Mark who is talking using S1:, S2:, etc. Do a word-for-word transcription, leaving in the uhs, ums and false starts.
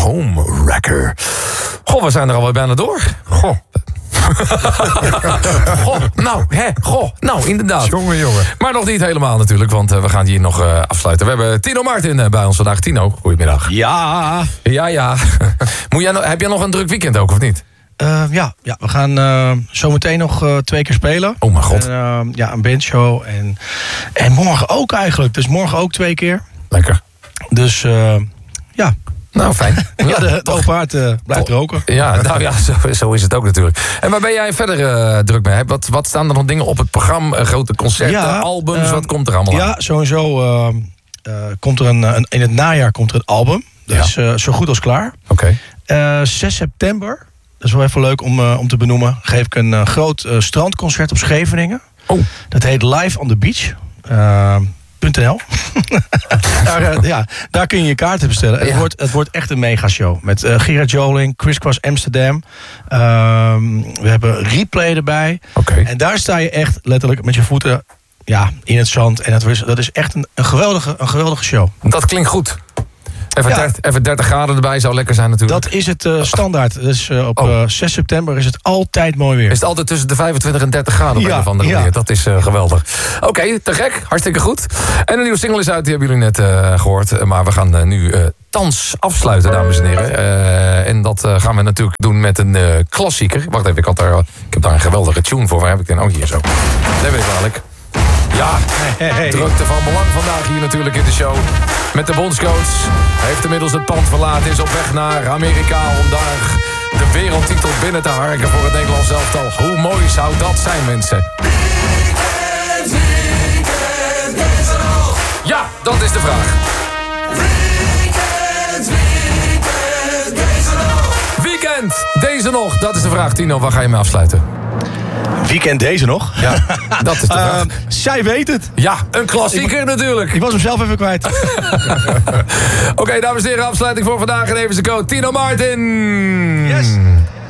S1: Home Wrecker. Goh, we zijn er alweer bijna door. Goh. Goh, nou, hè, goh, nou, inderdaad.
S2: Jongen, jongen.
S1: Maar nog niet helemaal natuurlijk, want uh, we gaan hier nog uh, afsluiten. We hebben Tino Martin uh, bij ons vandaag. Tino, goedemiddag.
S3: Ja.
S1: Ja, ja. Moet jij, heb jij nog een druk weekend ook, of niet?
S3: Uh, ja, ja, we gaan uh, zometeen nog uh, twee keer spelen.
S1: Oh mijn god.
S3: En, uh, ja, een bandshow. En, en morgen ook eigenlijk. Dus morgen ook twee keer.
S1: Lekker.
S3: Dus uh, ja.
S1: Nou, fijn.
S3: Ja, de, het open hart uh, blijft roken.
S1: Ja, nou ja, zo, zo is het ook natuurlijk. En waar ben jij verder uh, druk mee? Wat, wat staan er nog dingen op het programma? Uh, grote concerten,
S3: ja,
S1: albums,
S3: uh,
S1: wat komt er allemaal aan?
S3: Ja, sowieso uh, uh, komt er een, een... In het najaar komt er een album. Dat
S1: Ja.
S3: is uh, zo goed als klaar.
S1: Oké.
S3: Okay. Uh, zes september, dat is wel even leuk om, uh, om te benoemen... geef ik een uh, groot uh, strandconcert op Scheveningen.
S1: Oh.
S3: Dat heet Live on the Beach. Uh, .nl. daar, uh, ja, daar kun je je kaarten bestellen. En
S1: Ja.
S3: het, wordt, het wordt echt een megashow. Met uh, Gerard Joling, Criss Cross Amsterdam. Uh, we hebben Replay erbij.
S1: Oké.
S3: En daar sta je echt letterlijk met je voeten ja, in het zand. En dat is, dat is echt een, een, geweldige, een geweldige show.
S1: Dat klinkt goed. Even,
S3: Ja.
S1: dertig, even dertig graden erbij zou lekker zijn natuurlijk.
S3: Dat is het uh, standaard. Dus uh, op
S1: Oh.
S3: uh, zes september is het altijd mooi weer.
S1: Is het altijd tussen de vijfentwintig en dertig graden op
S3: Ja,
S1: een of andere
S3: ja.
S1: manier. Dat is uh, geweldig. Oké, okay, te gek. Hartstikke goed. En een nieuwe single is uit, die hebben jullie net uh, gehoord. Uh, maar we gaan uh, nu uh, thans afsluiten, dames en heren. Uh, en dat uh, gaan we natuurlijk doen met een uh, klassieker. Wacht even, ik, had daar, ik heb daar een geweldige tune voor. Waar heb ik den? Oh, hier zo. Dat weet ik eigenlijk. Ja,
S3: Hey, hey.
S1: drukte van belang vandaag hier natuurlijk in de show. Met de bondscoach. Heeft inmiddels het pand verlaten. Is op weg naar Amerika om daar de wereldtitel binnen te harken voor het Nederlands elftal. Hoe mooi zou dat zijn, mensen?
S4: Weekend, weekend, deze nog.
S1: Ja, dat is de vraag.
S4: Weekend, weekend, deze nog.
S1: Weekend, deze nog. Dat is de vraag, Tino. Waar ga je mee afsluiten?
S3: Weekend deze nog.
S1: Ja, dat is de vraag.
S3: Uh, zij weet het.
S1: Ja, een klassieker natuurlijk.
S3: Ik was hem zelf even kwijt.
S1: Oké, okay, dames en heren, afsluiting voor vandaag. En even zijn code Tino Martin.
S3: Yes.